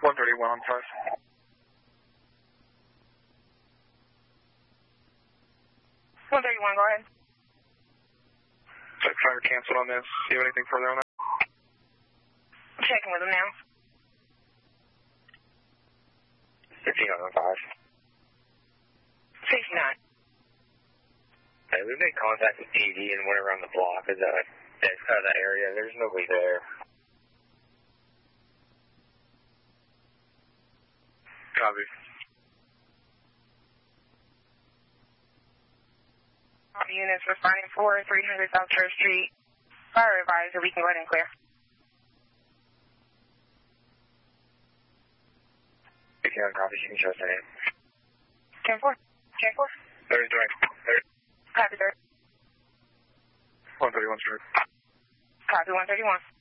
131 on 5. Go ahead. Check fire canceled on this. Do you have anything further on that? I'm checking with them now. 59 on 5. 69. Hey, we made contact with PD and went around the block of that area. There's nobody there. Copy. All units responding for 300 South Church Street. Fire advisor, we can go ahead and clear. 59 copy, you can trust that. 10-4. 10-4. 30 direct. 30. Copy, sir. 131 straight. Copy, 131.